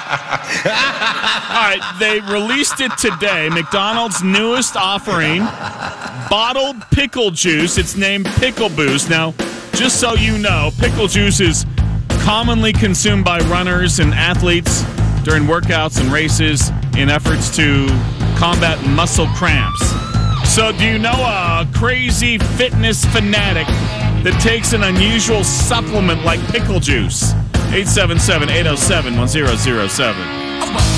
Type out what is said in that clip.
All right, they released it today. McDonald's newest offering, bottled pickle juice. It's named Pickle Boost. Now, just so you know, pickle juice is commonly consumed by runners and athletes during workouts and races in efforts to combat muscle cramps. So do you know a crazy fitness fanatic that takes an unusual supplement like pickle juice? 877-807-1007.